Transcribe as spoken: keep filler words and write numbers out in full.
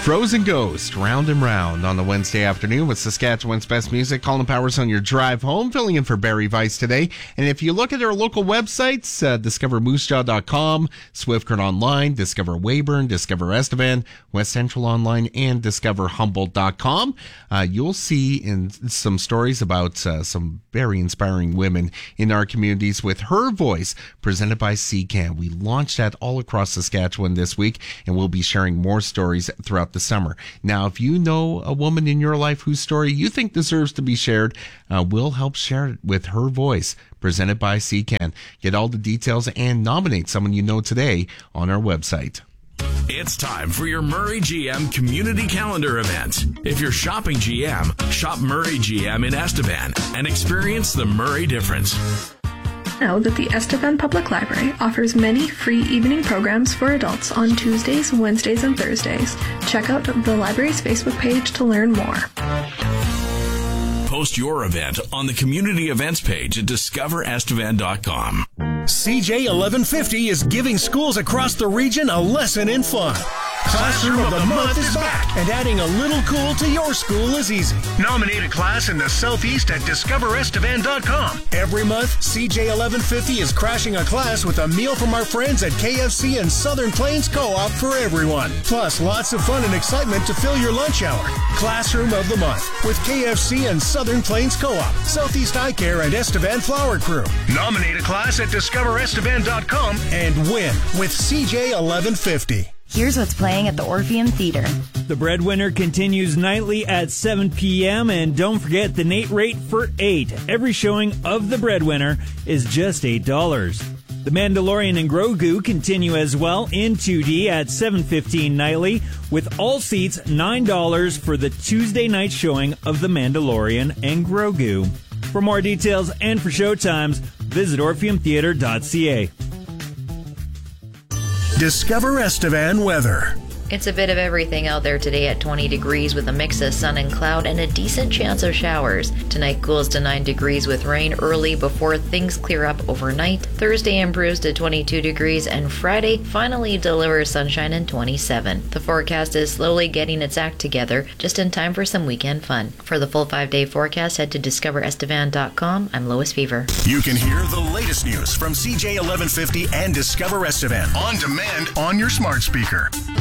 Frozen Ghost, round and round on the Wednesday afternoon with Saskatchewan's best music. Colin Powers on your drive home, filling in for Barry Weiss today. And if you look at our local websites, uh, discover moose jaw dot com, Swiftcurrent Online, Discover Weyburn, Discover Estevan, West Central Online, and discover humboldt dot com, uh, you'll see in some stories about uh, some very inspiring women in our communities with Her Voice, presented by C C A N. We launched that all across Saskatchewan this week, and we'll be sharing more stories throughout the summer. Now, if you know a woman in your life whose story you think deserves to be shared, uh, we'll help share it with Her Voice, presented by C C A N. Get all the details and nominate someone you know today on our website. It's time for your Murray G M Community Calendar event. If you're shopping G M, shop Murray G M in Estevan and experience the Murray difference. Know that the Estevan Public Library offers many free evening programs for adults on Tuesdays, Wednesdays, and Thursdays. Check out the library's Facebook page to learn more. Post your event on the community events page at discover estevan dot com. C J eleven fifty is giving schools across the region a lesson in fun. Classroom of the Month is back, and adding a little cool to your school is easy. Nominate a class in the Southeast at discover estevan dot com. Every month, C J eleven fifty is crashing a class with a meal from our friends at K F C and Southern Plains Co-op for everyone. Plus, lots of fun and excitement to fill your lunch hour. Classroom of the Month with K F C and Southern Plains Co-op, Southeast Eye Care, and Estevan Flower Crew. Nominate a class at discover estevan dot com and win with C J eleven fifty. Here's what's playing at the Orpheum Theater. The Breadwinner continues nightly at seven p.m. And don't forget the Nate rate for eight. Every showing of The Breadwinner is just eight dollars. The Mandalorian and Grogu continue as well in two D at seven fifteen nightly, with all seats nine dollars for the Tuesday night showing of The Mandalorian and Grogu. For more details and for showtimes, visit orpheum theater dot c a. Discover Estevan weather. It's a bit of everything out there today at twenty degrees with a mix of sun and cloud and a decent chance of showers. Tonight cools to nine degrees with rain early before things clear up overnight. Thursday improves to twenty-two degrees and Friday finally delivers sunshine and twenty-seven. The forecast is slowly getting its act together just in time for some weekend fun. For the full five-day forecast, head to discover estevan dot com. I'm Lois Fever. You can hear the latest news from C J eleven fifty and Discover Estevan on demand on your smart speaker.